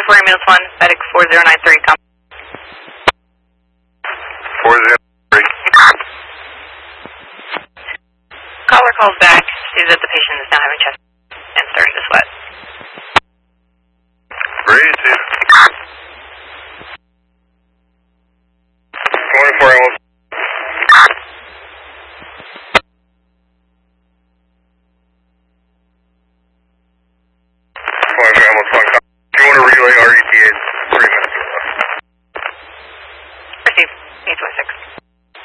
24 ambulance 1, medic 4093, come. 403. Caller calls back, sees that the patient is now having chest and starting to sweat. Breathe, 24 ambulance